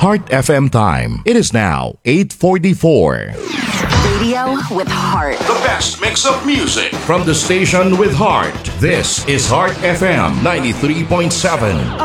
Heart FM time. It is now 8:44. Radio with heart. The best mix of music. From the station with heart, this is Heart FM 93.7.